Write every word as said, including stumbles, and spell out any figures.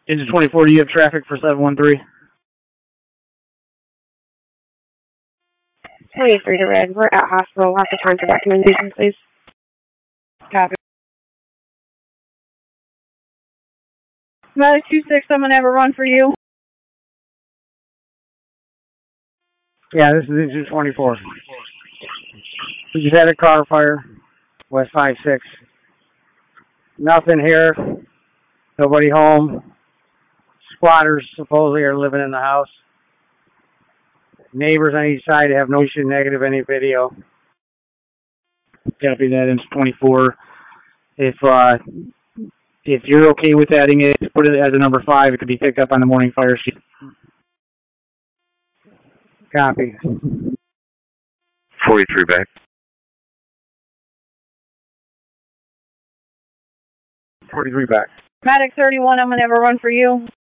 Engine twenty-four, do you have traffic for seven one three? twenty-three to Red. We're at hospital. Lots of time for documentation, please. Copy. Medic two six, I'm going to have a run for you. Yeah, this is Engine twenty-four. We just had a car fire, West five six. Nothing here. Nobody home. Squatters supposedly are living in the house. Neighbors on each side have no issue, negative, any video. Copy that, Engine twenty-four. If, uh, if you're okay with adding it, put it as a number five. It could be picked up on the morning fire sheet. Copy. forty-three back. forty-three back. Medic thirty-one, I'm going to have a run for you.